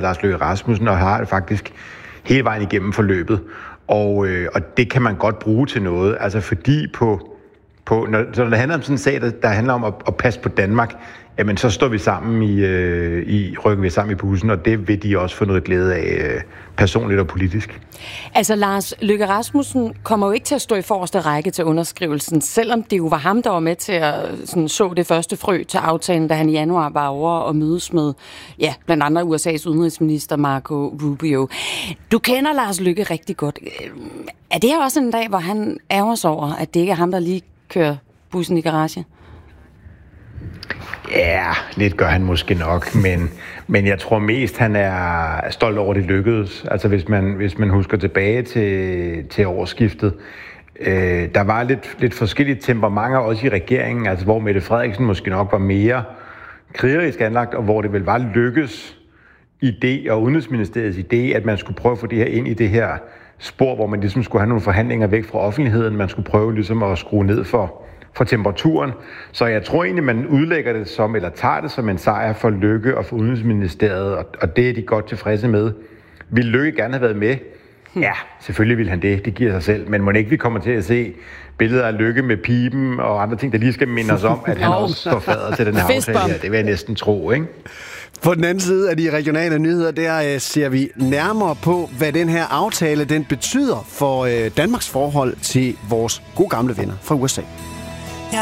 Lars Løkke Rasmussen, og har det faktisk hele vejen igennem forløbet. Og det kan man godt bruge til noget, altså fordi når det handler om sådan en sag, der handler om at passe på Danmark, jamen så står vi sammen rykker vi sammen i bussen, og det vil de også få noget glæde af personligt og politisk. Altså Lars Løkke Rasmussen kommer jo ikke til at stå i forreste række til underskrivelsen, selvom det jo var ham, der var med til at så det første frø til aftalen, da han i januar var over og mødes med, blandt andre USA's udenrigsminister Marco Rubio. Du kender Lars Løkke rigtig godt. Er det også en dag, hvor han ærger sig over, at det ikke er ham, der lige kører bussen i garage? Ja, lidt gør han måske nok, men jeg tror mest, han er stolt over, det lykkedes. Altså hvis man husker tilbage til årsskiftet, der var lidt forskellige temperamenter også i regeringen, altså hvor Mette Frederiksen måske nok var mere krigerisk anlagt, og hvor det vel var Løkkes idé og Udenrigsministeriets idé, at man skulle prøve at få det her ind i det her spor, hvor man ligesom skulle have nogle forhandlinger væk fra offentligheden, man skulle prøve ligesom at skrue ned for temperaturen. Så jeg tror egentlig, man udlægger det som, eller tager det som en sejr for Løkke og for Udenrigsministeriet, og det er de godt tilfredse med. Vil Løkke gerne have været med? Ja, selvfølgelig vil han det. Det giver sig selv. Men må ikke vi kommer til at se billeder af Løkke med piben og andre ting, der lige skal minde os om, at han også står fader til den her aftale her. Det vil jeg næsten tro, ikke? På den anden side af de regionale nyheder, der ser vi nærmere på, hvad den her aftale den betyder for Danmarks forhold til vores gode gamle venner fra USA.